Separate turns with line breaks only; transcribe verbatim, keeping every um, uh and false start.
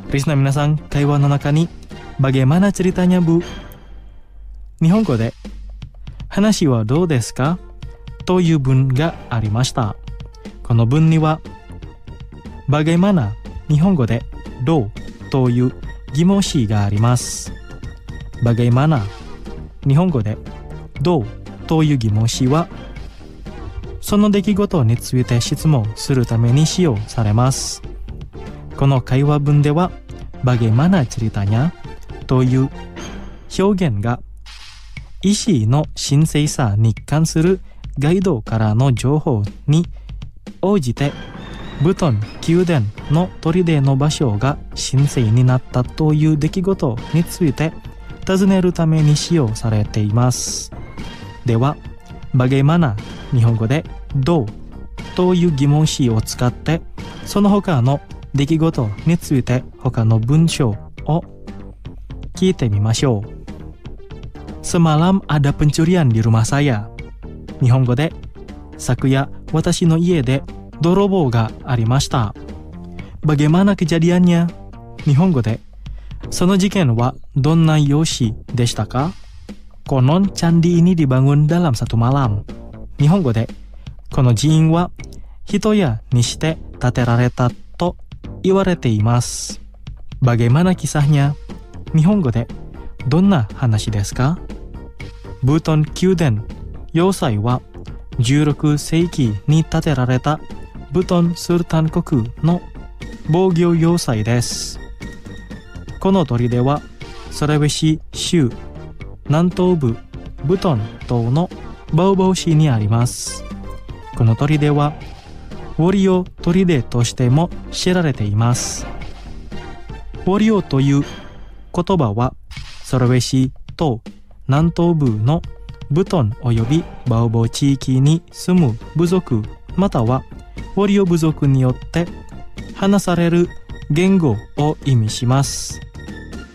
リスナー皆さん、会話の中に bagaimana ceritanya bu? 日本語で話はどうですかという文がありました。この文には bagaimana 日本語でどうという疑問詞があります。bagaimana 日本語でどうという疑問詞はその出来事について質問するために使用されます。この会話文では bagaimana ceritanya という表現が意思の神聖さに関するガイドからの情報に応じてブトン宮殿の砦の場所が神聖になったという出来事について尋ねるために使用されています。では bagaimana 日本語でどうという疑問詞を使ってその他の出来事について他の文章を聞いてみましょう。Semalam ada pencurian di rumah saya. 日本語で昨夜私の家で泥棒がありました。Bagaimana kejadiannya? 日本語でその事件はどんな様子でしたか? Konon candi ini dibangun dalam satu malam. 日本語でこの寺院は一夜にして建てられたと言われています。Bagaimana kisahnya? 日本語でどんな話ですか? ブトン宮殿要塞はじゅうろく世紀に建てられたブトンスルタン国の防御要塞です。この砦はソラウェシ州南東部ブトン島のバウバウ市にあります。この砦はウォリオ砦としても知られています。ウォリオという言葉はソラウェシ島南東部のブトンおよびバウバウ地域に住む部族またはウォリオ部族によって話される言語を意味します。